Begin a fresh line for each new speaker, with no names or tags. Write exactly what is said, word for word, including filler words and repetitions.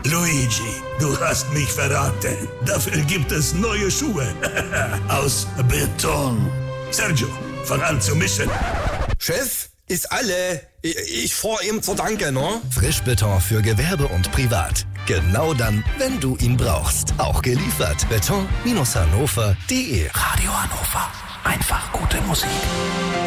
Luigi, du hast mich verraten. Dafür gibt es neue Schuhe. Aus Beton. Sergio, fang an zu mischen.
Chef, ist alle. Ich, ich fahr ihm zur Danke, ne?
Frischbeton für Gewerbe und Privat. Genau dann, wenn du ihn brauchst. Auch geliefert. Beton Hannover punkt de.
Radio Hannover. Einfach gute Musik.